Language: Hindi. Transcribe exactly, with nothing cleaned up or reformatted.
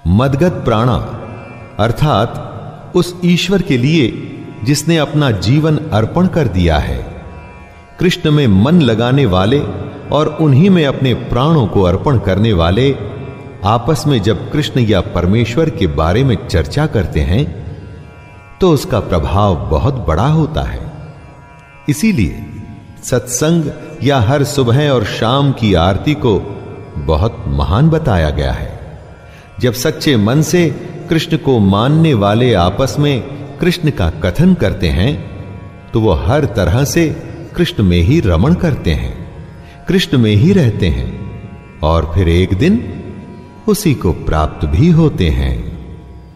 मदगत प्राणा अर्थात उस ईश्वर के लिए जिसने अपना जीवन अर्पण कर दिया है। कृष्ण में मन लगाने वाले और उन्हीं में अपने प्राणों को अर्पण करने वाले आपस में जब कृष्ण या परमेश्वर के बारे में चर्चा करते हैं तो उसका प्रभाव बहुत बड़ा होता है। इसीलिए सत्संग या हर सुबह और शाम की आरती को बहुत महान बताया गया है। जब सच्चे मन से कृष्ण को मानने वाले आपस में कृष्ण का कथन करते हैं तो वो हर तरह से कृष्ण में ही रमण करते हैं, कृष्ण में ही रहते हैं और फिर एक दिन उसी को प्राप्त भी होते हैं।